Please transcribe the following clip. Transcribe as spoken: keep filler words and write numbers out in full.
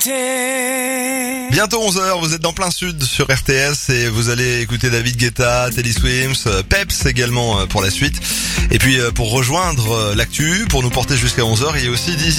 Bientôt onze heures, vous êtes dans plein sud sur R T S et vous allez écouter David Guetta, Teddy Swims, Peps également pour la suite. Et puis pour rejoindre l'actu, pour nous porter jusqu'à onze heures, il y a aussi Dizzy.